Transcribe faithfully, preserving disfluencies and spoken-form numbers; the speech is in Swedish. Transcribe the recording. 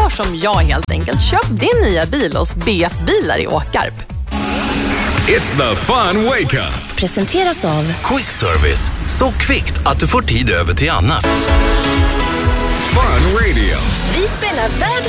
Gör som jag helt enkelt. Köp din nya bil hos B F Bilar i Åkarp. It's the fun wake up. Presenteras av Quick Service. Så kvickt att du får tid över till annat. Fun Radio. Vi spelar världens